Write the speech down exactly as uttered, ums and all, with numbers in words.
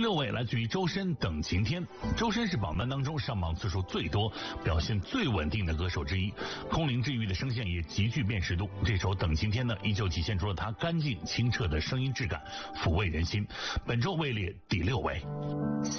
六位来自于周深，《等晴天》。周深是榜单当中上榜次数最多、表现最稳定的歌手之一，空灵治愈的声线也极具辨识度。这首《等晴天》呢，依旧体现出了他干净清澈的声音质感，抚慰人心。本周位列第六位。